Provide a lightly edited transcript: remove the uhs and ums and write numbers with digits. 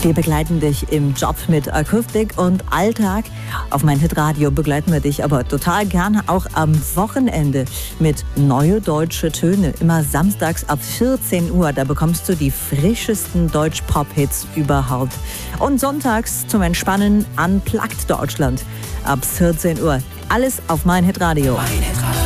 Wir begleiten dich im Job mit Akustik und Alltag. Auf mein Hitradio begleiten wir dich aber total gerne auch am Wochenende mit Neue Deutsche Töne. Immer samstags ab 14 Uhr, da bekommst du die frischesten Deutsch-Pop-Hits überhaupt. Und sonntags zum Entspannen Unplugged Deutschland ab 14 Uhr. Alles auf mein Hitradio. Mein Hitradio.